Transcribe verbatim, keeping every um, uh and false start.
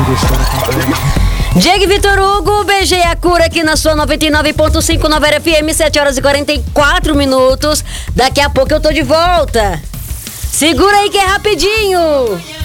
Diego e Vitor Hugo, beijei a cura aqui na sua noventa e nove ponto cinco Nova Era F M, sete horas e quarenta e quatro minutos. Daqui a pouco eu tô de volta. Segura aí que é rapidinho.